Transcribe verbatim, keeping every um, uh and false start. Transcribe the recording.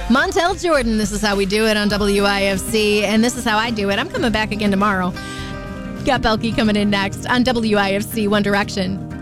Montel Jordan, this is how we do it on W I F C, and this is how I do it. I'm coming back again tomorrow. Got Belky coming in next on W I F C One Direction.